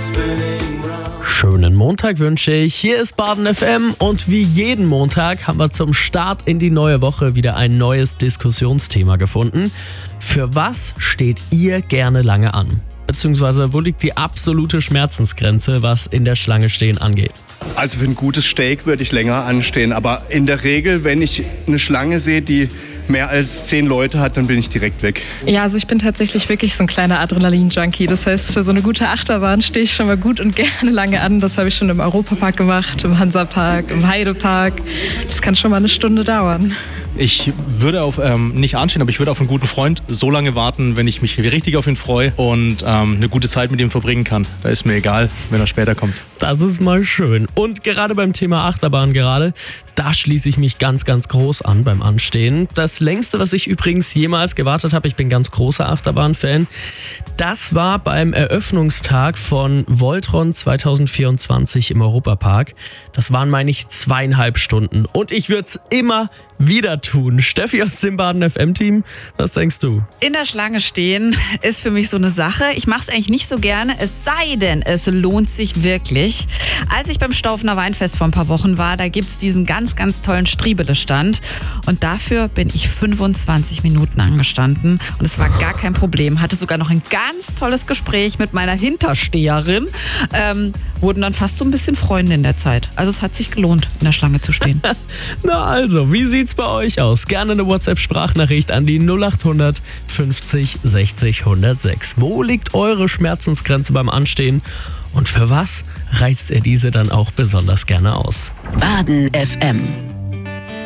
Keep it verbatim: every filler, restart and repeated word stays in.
Schönen Montag wünsche ich. Hier ist Baden F M und wie jeden Montag haben wir zum Start in die neue Woche wieder ein neues Diskussionsthema gefunden. Für was steht ihr gerne lange an? Beziehungsweise wo liegt die absolute Schmerzensgrenze, was in der Schlange stehen angeht? Also für ein gutes Steak würde ich länger anstehen, aber in der Regel, wenn ich eine Schlange sehe, die mehr als zehn Leute hat, dann bin ich direkt weg. Ja, also ich bin tatsächlich wirklich so ein kleiner Adrenalin-Junkie. Das heißt, für so eine gute Achterbahn stehe ich schon mal gut und gerne lange an. Das habe ich schon im Europapark gemacht, im Hansapark, im Heidepark. Das kann schon mal eine Stunde dauern. Ich würde auf, ähm, nicht anstehen, aber ich würde auf einen guten Freund so lange warten, wenn ich mich richtig auf ihn freue und ähm, eine gute Zeit mit ihm verbringen kann. Da ist mir egal, wenn er später kommt. Das ist mal schön. Und gerade beim Thema Achterbahn gerade, da schließe ich mich ganz, ganz groß an beim Anstehen. Das längste, was ich übrigens jemals gewartet habe, ich bin ganz großer Achterbahn-Fan, das war beim Eröffnungstag von Voltron zwanzig vierundzwanzig im Europapark. Das waren, meine ich, zweieinhalb Stunden. Und ich würde es immer wieder tun. Steffi aus dem Baden F M-Team, was denkst du? In der Schlange stehen ist für mich so eine Sache. Ich mache es eigentlich nicht so gerne, es sei denn, es lohnt sich wirklich. Als ich beim Staufener Weinfest vor ein paar Wochen war, da gibt es diesen ganz, ganz tollen Striebele-Stand. Und dafür bin ich fünfundzwanzig Minuten angestanden. Und es war gar kein Problem. Hatte sogar noch ein ganz tolles Gespräch mit meiner Hintersteherin. Ähm, wurden dann fast so ein bisschen Freunde in der Zeit. Also es hat sich gelohnt, in der Schlange zu stehen. Na also, wie sieht's bei euch aus? Gerne eine WhatsApp-Sprachnachricht an die null acht hundert fünfzig sechzig hundertsechs. Wo liegt eure Schmerzensgrenze beim Anstehen? Und für was reizt ihr diese dann auch besonders gerne aus? Baden F M.